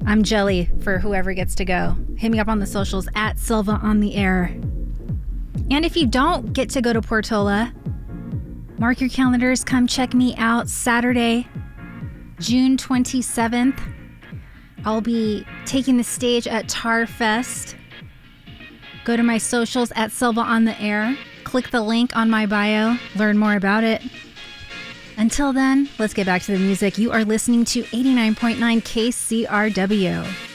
I'm Jelly for whoever gets to go. Hit me up on the socials at Silva on the air. And if you don't get to go to Portola, mark your calendars. Come check me out Saturday, June 27th. I'll be taking the stage at Tar Fest. Go to my socials at Silva on the air. Click the link on my bio. Learn more about it. Until then, let's get back to the music. You are listening to 89.9 KCRW.